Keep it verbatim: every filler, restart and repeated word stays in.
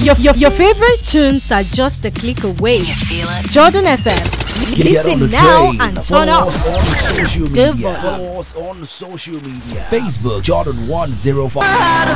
Your, your, your favorite tunes are just a click away. You feel it? Jordan F M. Listen now and turn up. Follow us on social The media. volume. Follow us on social media. Facebook Jordan one oh five.